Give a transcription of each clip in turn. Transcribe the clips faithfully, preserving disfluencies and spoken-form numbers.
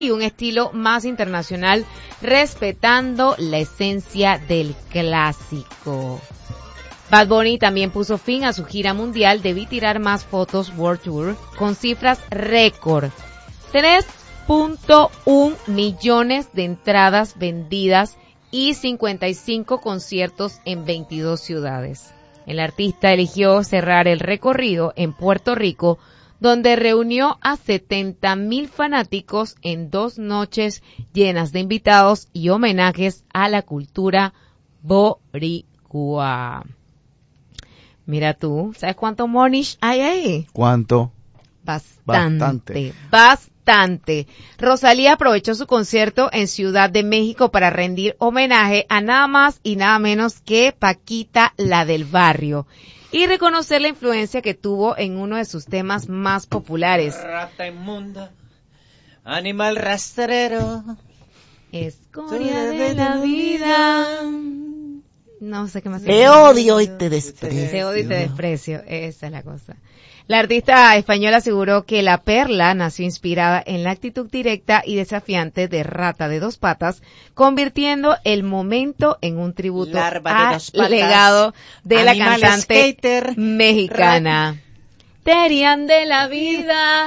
y un estilo más internacional, respetando la esencia del clásico. Bad Bunny también puso fin a su gira mundial de Vi Tirar Más Fotos World Tour con cifras récord. tres punto uno millones de entradas vendidas y cincuenta y cinco conciertos en veintidós ciudades. El artista eligió cerrar el recorrido en Puerto Rico, donde reunió a setenta mil fanáticos en dos noches llenas de invitados y homenajes a la cultura boricua. Mira tú, ¿sabes cuánto monish hay ahí? ¿Cuánto? Bastante, bastante. Bastante. Rosalía aprovechó su concierto en Ciudad de México para rendir homenaje a nada más y nada menos que Paquita, la del barrio, y reconocer la influencia que tuvo en uno de sus temas más populares. Rata inmunda, animal rastrero, escoria de la vida. No sé qué más. Te odio y te desprecio. Te odio y te desprecio. Esa es la cosa. La artista española aseguró que La Perla nació inspirada en la actitud directa y desafiante de Rata de Dos Patas, convirtiendo el momento en un tributo al legado de la cantante skater, mexicana. Terian de la vida.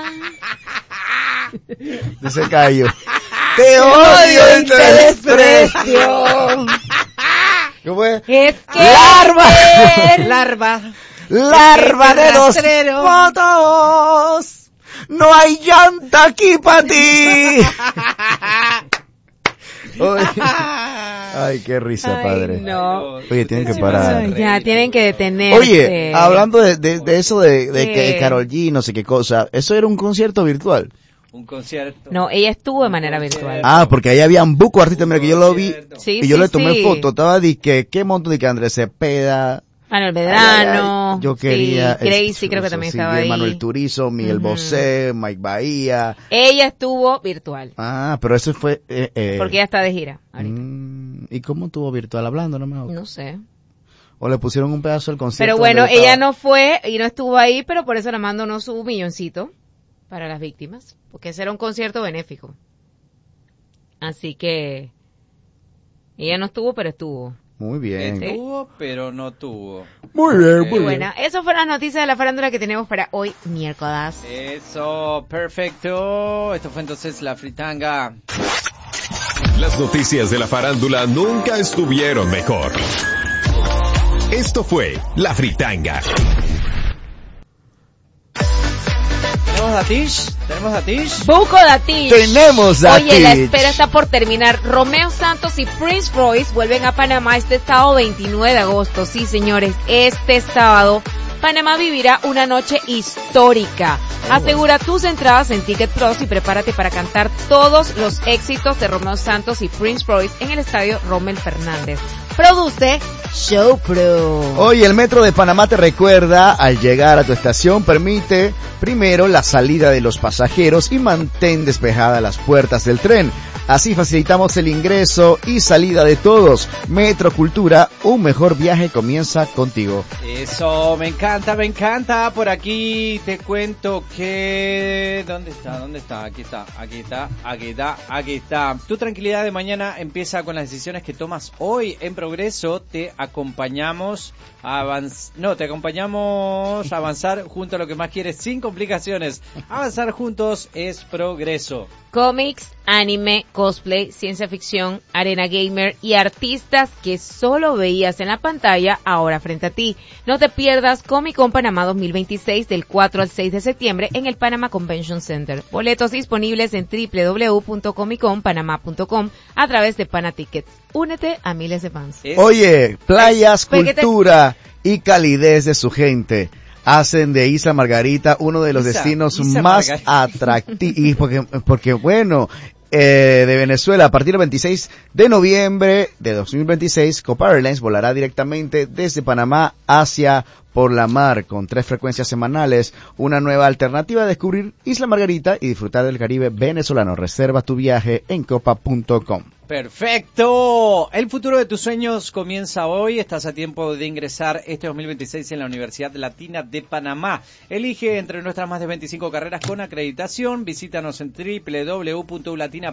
Se cayó. Te odio y te desprecio. ¿Cómo es? Es que larva. Larva. Larva de dos fotos. No hay llanta aquí para ti. Oye. Ay, qué risa, Ay, padre. No. Oye, tienen que parar. Ya, tienen que detenerse. Oye, hablando de, de, de eso de, de que Karol G, no sé qué cosa, ¿eso era un concierto virtual? Un concierto. No, ella estuvo de manera virtual. Ah, porque ahí había un buco artistas, mira que yo lo vi sí, y yo sí, le tomé sí. foto, estaba de que, ¿qué monto de que Andrés Cepeda? Manuel Medrano. Yo quería. Sí, Gracie creo que también sí, estaba ahí. Manuel Turizo, Miguel uh-huh. Bosé, Mike Bahía. Ella estuvo virtual. Ah, pero eso fue... Eh, eh. Porque ella está de gira ahorita. Mm, ¿Y cómo estuvo virtual? Hablando nomás. No sé. O le pusieron un pedazo del concierto. Pero bueno, ella no fue y no estuvo ahí, pero por eso le mandó su milloncito para las víctimas. Porque ese era un concierto benéfico. Así que... ella no estuvo, pero estuvo. Muy bien. Estuvo, pero no tuvo. Muy bien, muy, muy bien. Buena. Eso fueron las noticias de la farándula que tenemos para hoy, miércoles. Eso, perfecto. Esto fue entonces La Fritanga. Las noticias de la farándula nunca estuvieron mejor. Esto fue La Fritanga. ¿Tenemos datish? ¿Tenemos datish? Buco datish. Tenemos datish. Oye, la espera está por terminar. Romeo Santos y Prince Royce vuelven a Panamá este sábado veintinueve de agosto. Sí, señores, este sábado Panamá vivirá una noche histórica. Asegura tus entradas en Ticket Plus y prepárate para cantar todos los éxitos de Romeo Santos y Prince Royce en el estadio Rommel Fernández. Produce Show Pro. Hoy el Metro de Panamá te recuerda, al llegar a tu estación, permite primero la salida de los pasajeros y mantén despejadas las puertas del tren. Así facilitamos el ingreso y salida de todos. Metro Cultura, un mejor viaje comienza contigo. Eso, me encanta, me encanta. Por aquí te cuento que... ¿Dónde está? ¿Dónde está? Aquí está, aquí está, aquí está, aquí está. Tu tranquilidad de mañana empieza con las decisiones que tomas hoy. En Progreso te acompañamos a avanzar... No, te acompañamos a avanzar junto a lo que más quieres sin complicaciones. Avanzar juntos es progreso. Cómics, anime, cosplay, ciencia ficción, arena gamer y artistas que solo veías en la pantalla ahora frente a ti. No te pierdas Comic Con Panamá dos mil veintiséis del cuatro al seis de septiembre en el Panama Convention Center. Boletos disponibles en doble u doble u doble u punto comic con panamá punto com a través de Panatickets. Únete a miles de fans. Oye, playas, cultura y calidez de su gente hacen de Isla Margarita uno de los Isa, destinos Isa más atractivos, porque, porque bueno, eh, de Venezuela, a partir del veintiséis de noviembre de dos mil veintiséis, Copa Airlines volará directamente desde Panamá hacia por la mar, con tres frecuencias semanales, una nueva alternativa a descubrir Isla Margarita y disfrutar del Caribe venezolano. Reserva tu viaje en copa punto com. Perfecto. El futuro de tus sueños comienza hoy. Estás a tiempo de ingresar este dos mil veintiséis en la Universidad Latina de Panamá. Elige entre nuestras más de veinticinco carreras con acreditación. Visítanos en doble u doble u doble u punto ulatina